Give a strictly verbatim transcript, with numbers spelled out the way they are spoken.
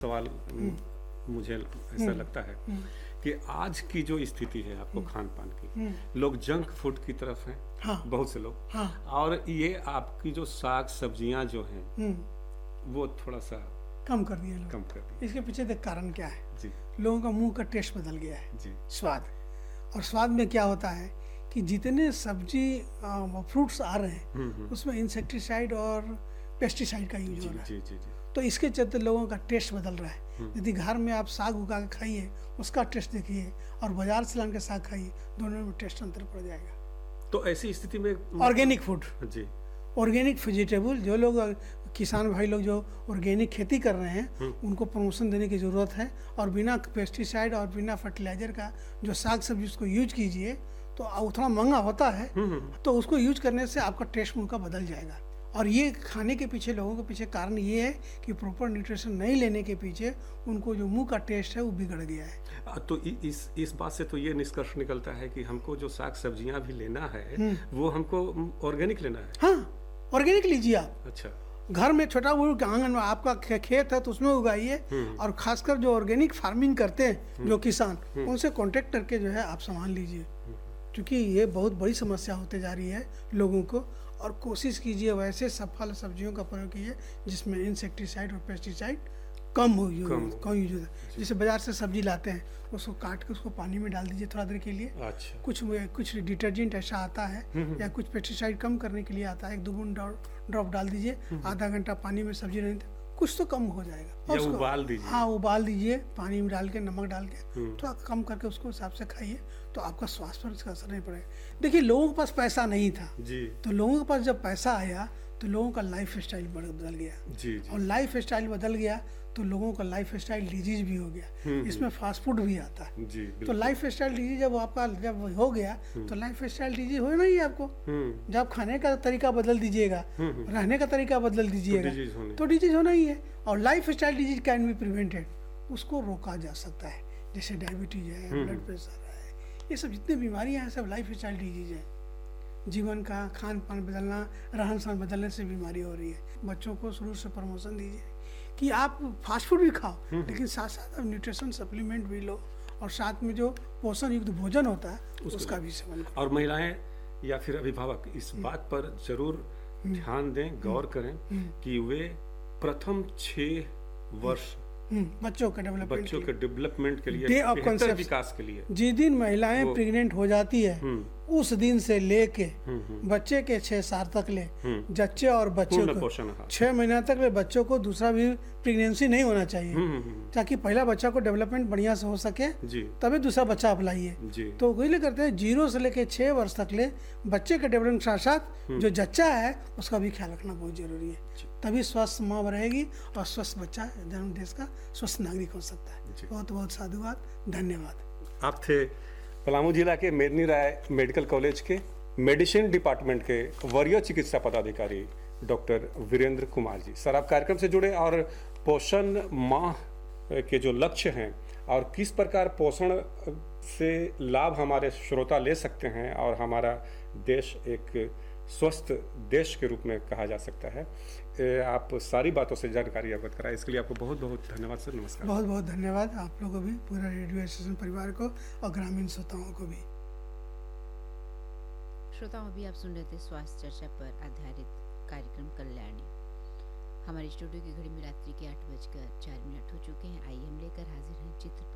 सवाल म, मुझे ऐसा लगता है कि आज की जो स्थिति है आपको खान पान की, लोग जंक फूड की तरफ हैं। हाँ, बहुत से लोग। हाँ, और ये आपकी जो साग सब्जियां जो हैं वो थोड़ा सा कम कर दिए लोग। कम कर दिए। इसके पीछे देख कारण क्या है जी। लोगों का मुंह का टेस्ट बदल गया है जी। स्वाद। और स्वाद में क्या होता है कि जितने सब्जी फ्रूट्स आ रहे हैं उसमें इंसेक्टिसाइड और पेस्टिसाइड का यूज हो रहा है। जी, जी, जी। तो इसके चलते लोगों का टेस्ट बदल रहा है। यदि घर में आप साग उगा के खाइए उसका टेस्ट देखिए और बाजार से लाकर साग खाइए, दोनों में टेस्ट अंतर पड़ जाएगा। तो ऐसी स्थिति में ऑर्गेनिक फूड, जी, ऑर्गेनिक वेजिटेबल, जो लोग किसान भाई लोग जो ऑर्गेनिक खेती कर रहे हैं उनको प्रमोशन देने की ज़रूरत है। और बिना पेस्टिसाइड और बिना फर्टिलाइजर का जो साग सब्जी उसको यूज कीजिए। तो थोड़ा महंगा होता है तो उसको यूज करने से आपका टेस्ट उनका बदल जाएगा। और ये खाने के पीछे लोगों के पीछे कारण ये है कि प्रॉपर न्यूट्रिशन नहीं लेने के पीछे उनको जो मुंह का टेस्ट है वो बिगड़ गया है। तो इस इस बात से तो ये निष्कर्ष निकलता है कि हमको जो साग सब्जियां भी लेना है वो हमको ऑर्गेनिक लेना है। हाँ, ऑर्गेनिक लीजिए आप। अच्छा, घर में छोटा वो आंगन में आपका खेत है तो उसमें उगाइए। और खासकर जो ऑर्गेनिक फार्मिंग करते हैं जो किसान, उनसे कांटेक्ट करके जो है आप सामान लीजिए, क्योंकि ये बहुत बड़ी समस्या होते जा रही है लोगों को। और कोशिश कीजिए वैसे सब फल सब्जियों का प्रयोग कीजिए जिसमें इंसेक्टिसाइड और पेस्टिसाइड कम हो कम यूज होता है। जैसे बाजार से सब्जी लाते हैं उसको काट के उसको पानी में डाल दीजिए थोड़ा देर के लिए। अच्छा। कुछ कुछ डिटर्जेंट ऐसा आता है या कुछ पेस्टिसाइड कम करने के लिए आता है, एक दो बूंद ड्रॉप डाल दीजिए, आधा घंटा पानी में सब्जी नहीं, कुछ तो कम हो जाएगा। और उसको उबाल दीजिए। हाँ, उबाल दीजिए पानी में डाल के, नमक डाल के थोड़ा कम करके उसको हिसाब से खाइए तो आपका स्वास्थ्य पर इसका असर नहीं पड़ेगा। देखिए लोगों के पास पैसा नहीं था जी, तो लोगों के पास जब पैसा आया तो लोगों का लाइफ स्टाइल बदल गया। जी, जी। और लाइफ स्टाइल बदल गया तो लोगों का लाइफ स्टाइल डिजीज भी हो गया। इसमें फास्ट फूड भी आता है जी, तो लाइफ स्टाइल डिजीज जब आपका जब हो गया तो लाइफ स्टाइल डिजीज हो ना ही आपको। जब खाने का तरीका बदल दीजिएगा, रहने का तरीका बदल दीजिएगा तो डिजीज होना ही है। और life style disease can be prevented, उसको रोका जा सकता है। जैसे डायबिटीज है, ब्लड प्रेशर है, ये सब जितनी बीमारियां हैं सब लाइफ स्टाइल डिजीज है। जीवन का खान पान बदलना, रहन सहन बदलने से बीमारी हो रही है। बच्चों को शुरू से प्रमोशन दीजिए कि आप फास्ट फूड भी खाओ लेकिन साथ साथ आप न्यूट्रिशन सप्लीमेंट भी लो और साथ में जो पोषण युक्त भोजन होता है उसका भी सेवन करो। और महिलाएं या फिर अभिभावक इस बात पर जरूर ध्यान दें, गौर करें कि वे प्रथम छह वर्ष बच्चों के डेवलपमेंट बच्चों के डेवलपमेंट के लिए, डे ऑफ बेहतर विकास के लिए, जिस दिन महिलाएं प्रेग्नेंट हो जाती है उस दिन से लेके बच्चे के छह साल तक ले बच्चे और बच्चे को छह महीना तक ले बच्चों को दूसरा भी प्रेगनेंसी नहीं होना चाहिए ताकि पहला बच्चा को डेवलपमेंट बढ़िया से हो सके, तभी दूसरा बच्चा अपलाइए। तो वही करते हैं जीरो से लेके छह वर्ष तक ले बच्चे के डेवलपमेंट साथ साथ जो जच्चा है उसका भी ख्याल रखना बहुत जरूरी है। तभी स्वस्थ माँ रहेगी और स्वस्थ बच्चा जन्म देश का स्वस्थ नागरिक हो सकता है। बहुत बहुत साधुवाद, धन्यवाद। आप थे पलामू जिला के मेदनी राय मेडिकल कॉलेज के मेडिसिन डिपार्टमेंट के वरीय चिकित्सा पदाधिकारी डॉक्टर वीरेंद्र कुमार जी। सर, आप कार्यक्रम से जुड़े और पोषण माह के जो लक्ष्य हैं और किस प्रकार पोषण से लाभ हमारे श्रोता ले सकते हैं और हमारा देश एक स्वस्थ देश के रूप में कहा जा सकता है, आप सारी बातों से जानकारी अवगत कराए, इसके लिए आपको बहुत बहुत धन्यवाद सर। नमस्कार। बहुत बहुत धन्यवाद आप लोगों को भी, पूरा रेडियो स्टेशन परिवार को और ग्रामीण श्रोताओं को भी। श्रोताओं, अभी आप सुन रहे थे स्वास्थ्य चर्चा पर आधारित कार्यक्रम कल्याणी। हमारे स्टूडियो की घड़ी में रात्रि के आठ बजकर चार मिनट हो चुके हैं। आइए हम लेकर हाजिर